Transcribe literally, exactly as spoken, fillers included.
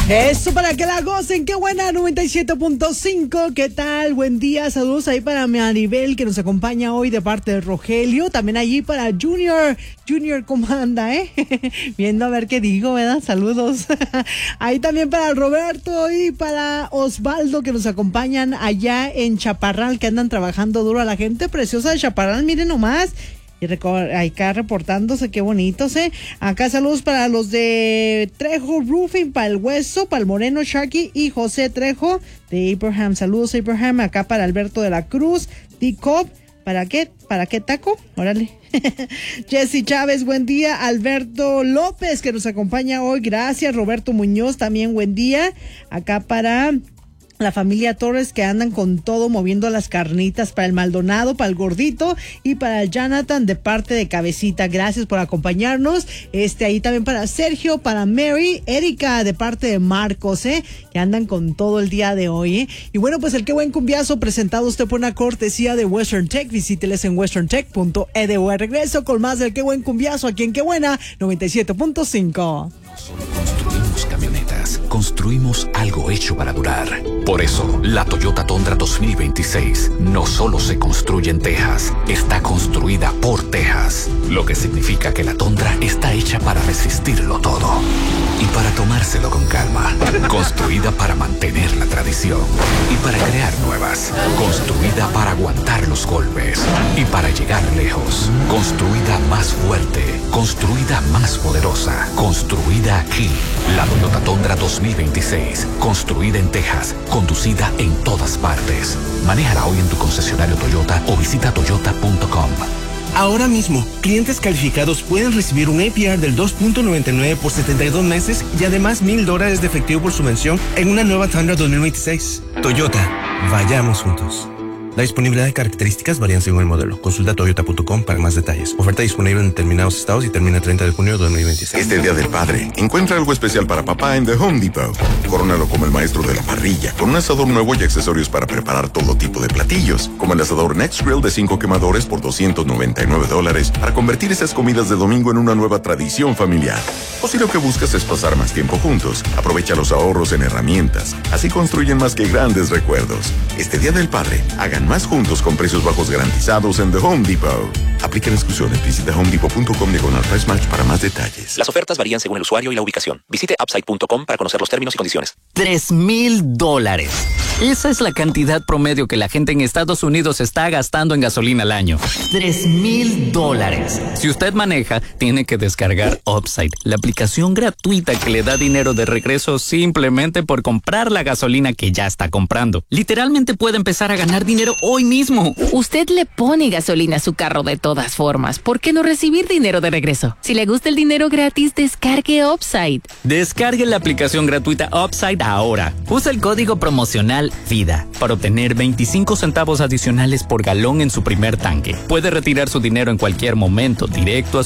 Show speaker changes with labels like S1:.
S1: Eso para que la gocen, qué buena, noventa y siete punto cinco, ¿qué tal? Buen día, saludos ahí para Maribel que nos acompaña hoy de parte de Rogelio, también allí para Junior, Junior, ¿cómo anda, eh? Viendo a ver qué digo, ¿verdad? Saludos. Ahí también para Roberto y para Osvaldo que nos acompañan allá en Chaparral, que andan trabajando duro a la gente preciosa de Chaparral, miren nomás. Y acá reportándose, qué bonitos, ¿eh? Acá saludos para los de Trejo Roofing, para el Hueso, para el Moreno Sharky y José Trejo de Abraham. Saludos, Abraham. Acá para Alberto de la Cruz, D-Cop. ¿Para qué? ¿Para qué taco? Órale. Jessy Chávez, buen día. Alberto López, que nos acompaña hoy. Gracias. Roberto Muñoz, también buen día. Acá para la familia Torres, que andan con todo moviendo las carnitas para el Maldonado, para el Gordito y para el Jonathan de parte de Cabecita. Gracias por acompañarnos. Este ahí también para Sergio, para Mary, Erika de parte de Marcos, eh, que andan con todo el día de hoy, eh. Y bueno, pues el Qué Buen Cumbiazo presentado usted por una cortesía de Western Tech. Visíteles en western tech punto e d u. Regreso con más del Qué Buen Cumbiazo aquí en Qué Buena noventa y siete punto cinco.
S2: Construimos camionetas, construimos algo hecho para durar. Por eso, la Toyota Tundra dos mil veintiséis no solo se construye en Texas, está construida por Texas, lo que significa que la Tundra está hecha para resistirlo todo y para tomárselo con calma. Construida para mantener la tradición y para crear nuevas. Construida para aguantar los golpes y para llegar lejos. Construida más fuerte, construida más poderosa, construida aquí. La Toyota Tundra dos mil veintiséis, construida en Texas, conducida en todas partes. Manéjala hoy en tu concesionario Toyota o visita toyota punto com.
S3: Ahora mismo, clientes calificados pueden recibir un A P R del dos punto noventa y nueve por setenta y dos meses y además mil dólares de efectivo por subvención en una nueva Tundra dos mil veintiséis. Toyota, vayamos juntos. La disponibilidad de características varían según el modelo. Consulta toyota punto com para más detalles. Oferta disponible en determinados estados y termina el treinta de junio de dos mil veintiséis.
S4: Este Día del Padre, encuentra algo especial para papá en The Home Depot. Corónalo como el maestro de la parrilla, con un asador nuevo y accesorios para preparar todo tipo de platillos, como el asador Next Grill de cinco quemadores por doscientos noventa y nueve dólares, para convertir esas comidas de domingo en una nueva tradición familiar. O si lo que buscas es pasar más tiempo juntos, aprovecha los ahorros en herramientas. Así construyen más que grandes recuerdos. Este Día del Padre, hagan más juntos con precios bajos garantizados en The Home Depot. Aplican exclusiones. Visita home depot punto com diagonal price match para más detalles.
S5: Las ofertas varían según el usuario y la ubicación. Visite upside punto com para conocer los términos y condiciones.
S6: Tres mil dólares. Esa es la cantidad promedio que la gente en Estados Unidos está gastando en gasolina al año. Tres mil dólares. Si usted maneja, tiene que descargar Upside, la aplicación gratuita que le da dinero de regreso simplemente por comprar la gasolina que ya está comprando. Literalmente puede empezar a ganar dinero hoy mismo.
S7: Usted le pone gasolina a su carro de todas formas. ¿Por qué no recibir dinero de regreso? Si le gusta el dinero gratis, descargue Upside.
S6: Descargue la aplicación gratuita Upside ahora. Usa el código promocional VIDA para obtener veinticinco centavos adicionales por galón en su primer tanque. Puede retirar su dinero en cualquier momento, directo a